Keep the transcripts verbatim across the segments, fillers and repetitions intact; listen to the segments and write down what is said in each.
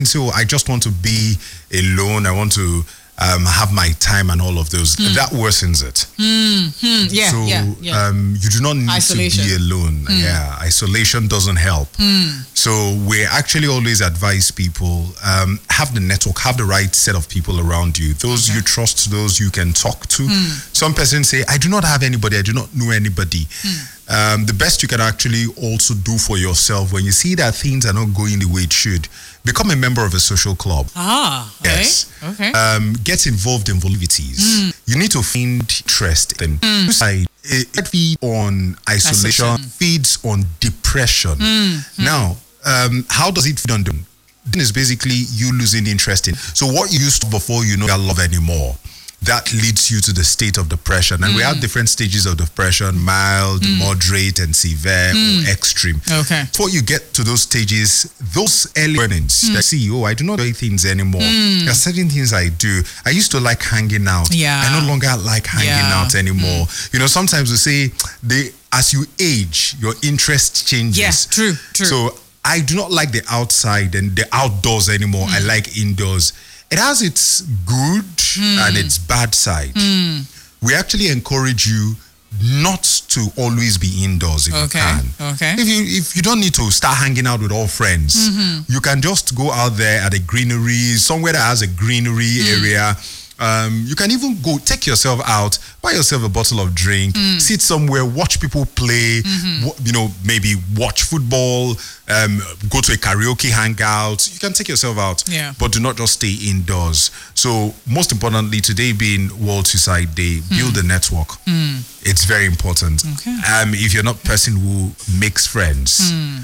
so I just want to be alone. I want to um, have my time and all of those. Mm. That worsens it. Mm-hmm. Yeah, so yeah, yeah. Um, you do not need Isolation. to be alone. Mm. Yeah, isolation doesn't help. Mm. So we actually always advise people, um, have the network, have the right set of people around you. Those okay. you trust, those you can talk to. Mm. Some persons say, I do not have anybody, I do not know anybody. Mm. Um, the best you can actually also do for yourself when you see that things are not going the way it should, become a member of a social club. Ah, okay. Yes. Okay. Um, get involved in activities. Mm. You need to find interest in. Mm. It feeds on isolation, Isolation. feeds on depression. Mm. Now, um, how does it feed on them? Then it's basically you losing interest in. So what you used to before you no longer love anymore. That leads you to the state of depression. And mm. we have different stages of depression, mild, mm. moderate, and severe, mm. or extreme. Okay. Before you get to those stages, those early learnings, mm. that see, oh, I do not do things anymore. Mm. There are certain things I do. I used to like hanging out. Yeah. I no longer like hanging yeah. out anymore. Mm. You know, sometimes we say, they, as you age, your interest changes. Yes, yeah, true, true. So I do not like the outside and the outdoors anymore. Mm. I like indoors. It has its good mm. and its bad side. Mm. We actually encourage you not to always be indoors if okay. you can. Okay. If you if you don't need to start hanging out with all friends, mm-hmm. you can just go out there at a greenery, somewhere that has a greenery mm. area. Um, you can even go take yourself out, buy yourself a bottle of drink, mm. sit somewhere, watch people play, mm-hmm. w- you know, maybe watch football, um, go to a karaoke hangout. You can take yourself out, yeah. but do not just stay indoors. So most importantly, today being World Suicide Day, mm. build a network. Mm. It's very important. Okay. Um, if you're not a person who makes friends, mm.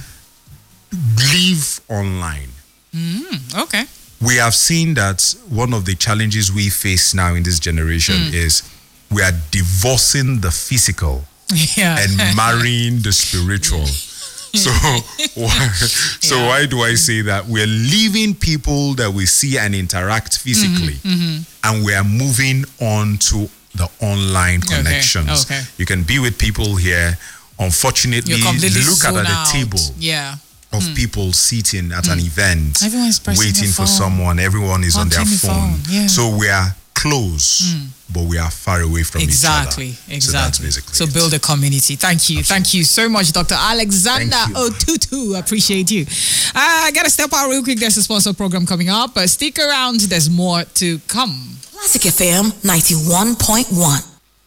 live online. Mm. Okay. We have seen that one of the challenges we face now in this generation mm. is we are divorcing the physical yeah. and marrying the spiritual. So, why, so yeah. why do I say that? We're leaving people that we see and interact physically, mm-hmm. and we are moving on to the online okay. connections. Okay. You can be with people here. Unfortunately, look at the out. table. Yeah. Of mm. people sitting at mm. an event, everyone's waiting for phone. someone. Everyone is on their phone. phone. Yeah. So we are close, mm. but we are far away from exactly, each other. Exactly, So that's basically So it. build a community. Thank you. Absolutely. Thank you so much, Doctor Alexander Otutu. Appreciate you. I uh, got to step out real quick. There's a sponsor program coming up. Uh, stick around. There's more to come. Classic F M ninety-one point one.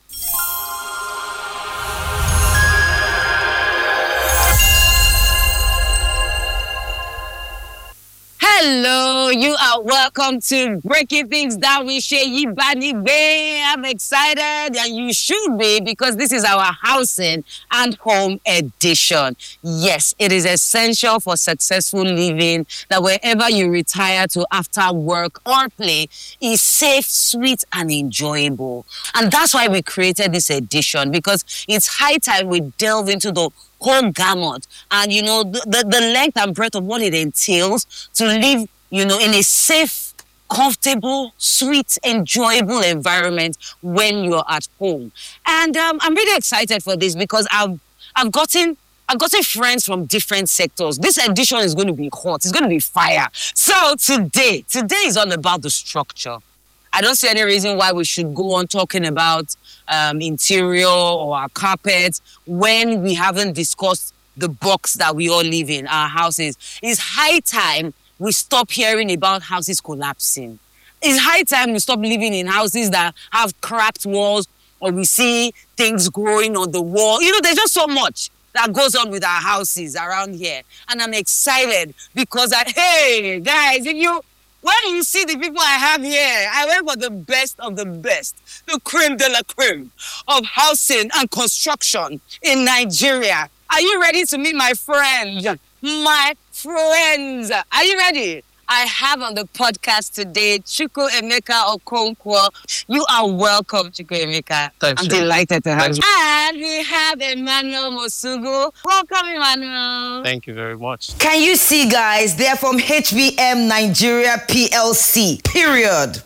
Hello, you are welcome to Breaking Things Down with Sheyi Banibe. I'm excited, and you should be, because this is our housing and home edition. Yes, it is essential for successful living that wherever you retire to after work or play is safe, sweet, and enjoyable. And that's why we created this edition, because it's high time we delve into the whole gamut and, you know, the, the, the length and breadth of what it entails to live, you know, in a safe, comfortable, sweet, enjoyable environment when you're at home. And um, I'm really excited for this, because I've I've gotten I've gotten friends from different sectors. This edition is going to be hot. It's going to be fire. So today, today is all about the structure. I don't see any reason why we should go on talking about um, interior or our carpet when we haven't discussed the box that we all live in, our houses. It's high time we stop hearing about houses collapsing. It's high time we stop living in houses that have cracked walls, or we see things growing on the wall. You know, there's just so much that goes on with our houses around here. And I'm excited because, I, hey, guys, if you... When you see the people I have here, I went for the best of the best, the creme de la creme of housing and construction in Nigeria. Are you ready to meet my friend? My friends. Are you ready? I have on the podcast today Chukwu Emeka Okonkwo. You are welcome, Chukwu Emeka. Thanks, I'm sure. delighted to have Thanks. you. And we have Emmanuel Mosugu. Welcome, Emmanuel. Thank you very much. Can you see, guys? They're from H B M Nigeria P L C. Period.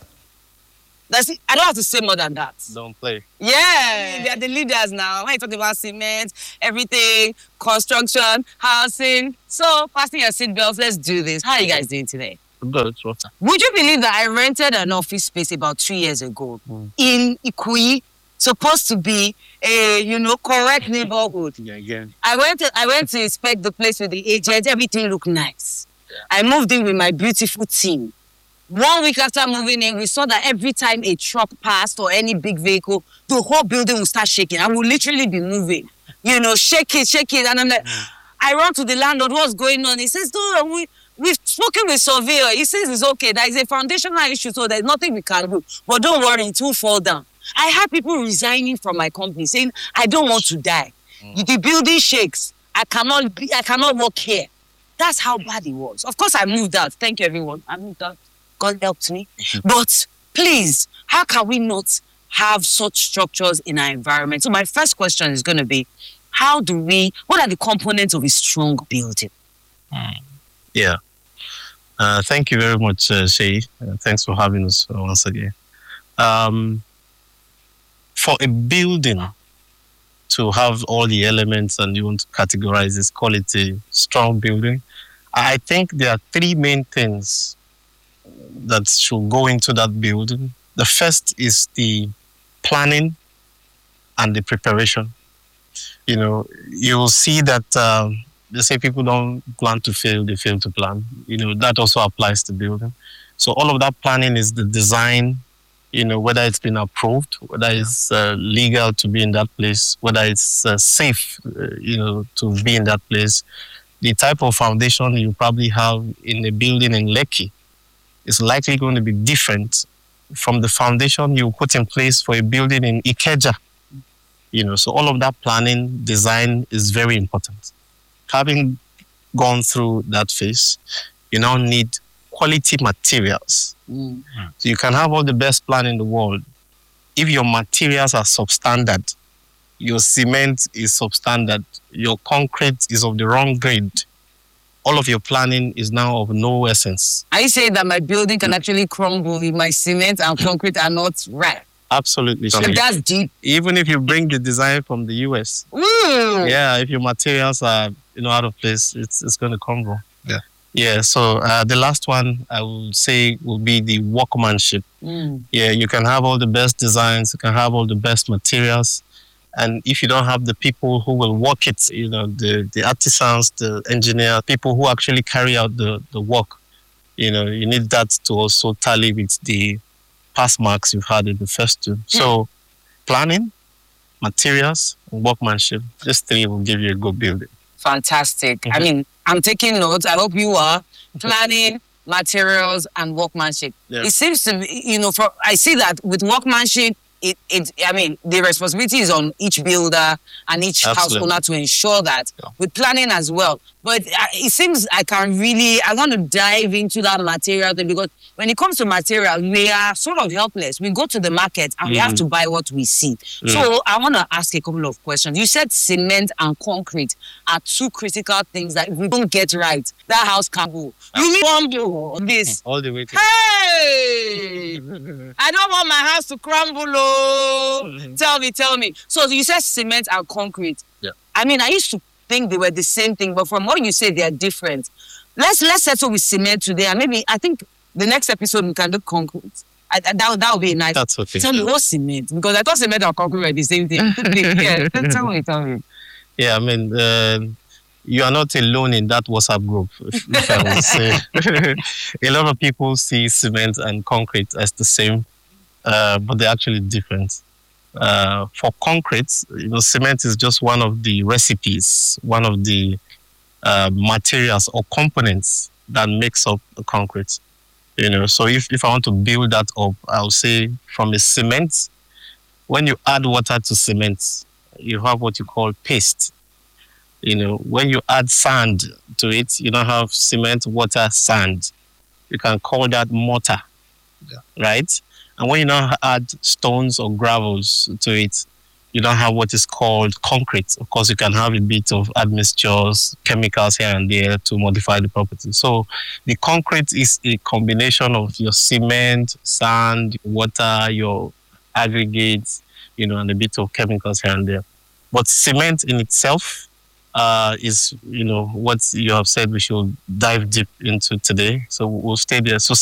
That's it. I don't have to say more than that. Don't play. Yeah, they are the leaders now. When you talk about cement, everything, construction, housing. So, fasten your seatbelts. Let's do this. How are you guys doing today? Good, it's water. Would you believe that I rented an office space about two years ago Mm. in Ikoyi, supposed to be a, you know, correct neighborhood. Yeah, yeah. I went to, I went to inspect the place with the agent. Everything looked nice. I moved in with my beautiful team. One week after moving in, we saw that every time a truck passed or any big vehicle, the whole building would start shaking. I would literally be moving, you know, shake it, shake it. And I'm like, I run to the landlord, what's going on? He says, no, we, we've spoken with surveyor. He says it's okay. There is a foundational issue, so there's nothing we can do. But don't worry, it will fall down. I had people resigning from my company saying, I don't want to die. Mm. The building shakes. I cannot be, I cannot work here. That's how bad it was. Of course, I moved out. Thank you, everyone. I moved out. God helped me. But please, how can we not have such structures in our environment? So my first question is going to be, how do we, what are the components of a strong building? Mm. Yeah. Uh, thank you very much, uh, Shay. Uh, thanks for having us uh, once again. Um, for a building to have all the elements and you want to categorize this, call it a strong building, I think there are three main things that should go into that building. The first is the planning and the preparation. You know, you'll see that um, they say people don't plan to fail, they fail to plan. You know, that also applies to building. So all of that planning is the design, you know, whether it's been approved, whether it's uh, legal to be in that place, whether it's uh, safe, uh, you know, to be in that place. The type of foundation you probably have in a building in Lekki is likely going to be different from the foundation you put in place for a building in Ikeja. You know, so all of that planning, design is very important. Having gone through that phase, you now need quality materials. Mm. So you can have all the best plan in the world. If your materials are substandard, your cement is substandard, your concrete is of the wrong grade, all of your planning is now of no essence. Are you saying that my building can actually crumble if my cement and concrete are not right? Absolutely. So that's deep. Even if you bring the design from the U S, Mm. yeah, if your materials are, you know, out of place, it's it's going to crumble. Yeah. Yeah. So uh, the last one I would say will be the workmanship. Mm. Yeah, you can have all the best designs, you can have all the best materials, and if you don't have the people who will work it, you know, the the artisans, the engineers, people who actually carry out the the work, you know, you need that to also tally with the pass marks you've had in the first two. So planning, materials, and workmanship, these three will give you a good building. Fantastic. Mm-hmm. I mean, I'm taking notes. I hope you are. Planning, materials, and workmanship. Yeah. It seems to be, you know, for, I see that with workmanship, it, it, I mean, the responsibility is on each builder and each Absolutely. house owner to ensure that, Yeah. with planning as well. But uh, it seems I can really, I want to dive into that material thing, because when it comes to material, we are sort of helpless. We go to the market and we have Mm. to buy what we see. So I want to ask a couple of questions. You said cement and concrete are two critical things that if we don't get right, that house can go. You need one blow on this. All the way to Hey! I don't want my house to crumble. Oh. Tell me, tell me. So you said cement and concrete. Yeah. I mean, I used to think they were the same thing, but from what you say, they are different. Let's let's settle with cement today, and maybe I think the next episode we can do concrete. I, I, that that would be nice. That's okay. Tell me what's cement, because I thought cement and concrete were the same thing. Yeah, tell me, tell me. Yeah, I mean, uh, you are not alone in that WhatsApp group, if, if I would say. A lot of people see cement and concrete as the same, uh, but they're actually different. Uh, for concrete, you know, cement is just one of the recipes, one of the uh, materials or components that makes up the concrete. You know, so if, if I want to build that up, I'll say from a cement, when you add water to cement, you have what you call paste. You know, when you add sand to it, you don't have cement, water, sand. You can call that mortar, Yeah. right? And when you now add stones or gravels to it, you don't have what is called concrete. Of course, you can have a bit of admixtures, chemicals here and there to modify the property. So the concrete is a combination of your cement, sand, water, your aggregates, you know, and a bit of chemicals here and there. But cement in itself uh, is, you know, what you have said we should dive deep into today. So we'll stay there. So